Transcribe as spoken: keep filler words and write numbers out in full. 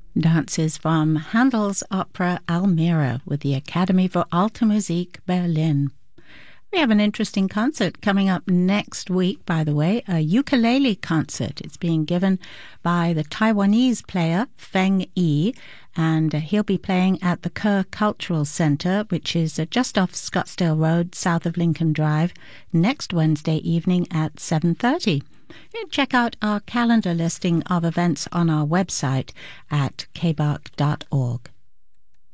Dances from Handel's opera Almira with the Academy for Alte Musik Berlin. We have an interesting concert coming up next week, by the way, a ukulele concert. It's being given by the Taiwanese player Feng Yi, and he'll be playing at the Kerr Cultural Center, which is just off Scottsdale Road, south of Lincoln Drive, next Wednesday evening at seven thirty. You can check out our calendar listing of events on our website at k b a r c dot org.